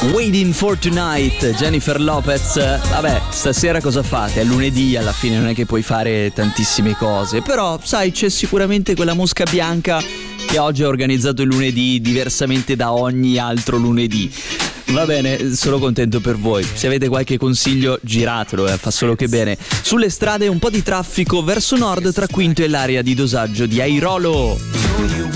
Waiting for Tonight, Jennifer Lopez. Vabbè, stasera cosa fate? È lunedì, alla fine non è che puoi fare tantissime cose, però sai, c'è sicuramente quella mosca bianca che oggi ha organizzato il lunedì diversamente da ogni altro lunedì. Va bene, sono contento per voi. Se avete qualche consiglio, giratelo, fa solo che bene. Sulle strade un po' di traffico verso nord tra Quinto e l'area di dosaggio di Airolo.